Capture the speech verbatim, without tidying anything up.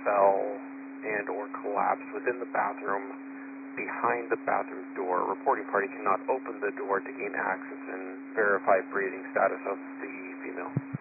fell and or collapsed within the bathroom behind the bathroom door. Reporting party cannot open the door to gain access and verify breathing status of the female.